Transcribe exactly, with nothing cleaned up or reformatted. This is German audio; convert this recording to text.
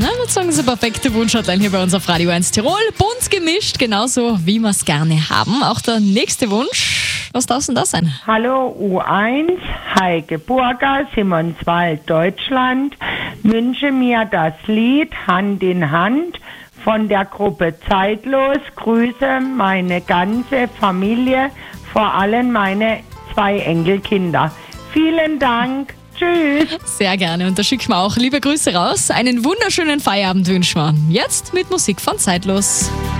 Na, ich würde sagen, das ist ein perfekter Wunschhotline hier bei uns auf Radio eins Tirol. Bunt gemischt, genauso wie wir es gerne haben. Auch der nächste Wunsch, was darf denn das sein? Hallo U eins, Heike Burger, Simonswald, Deutschland. Wünsche mir das Lied Hand in Hand von der Gruppe Zeitlos. Grüße meine ganze Familie, vor allem meine zwei Enkelkinder. Vielen Dank. Tschüss. Sehr gerne und da schicken wir auch liebe Grüße raus. Einen wunderschönen Feierabend wünschen wir. Jetzt mit Musik von Zeitlos.